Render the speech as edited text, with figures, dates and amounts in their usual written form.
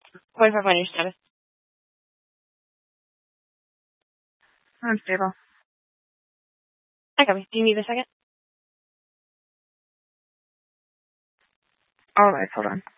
What if I find your status? Unstable. I copy. Do you need a second? Alright, hold on.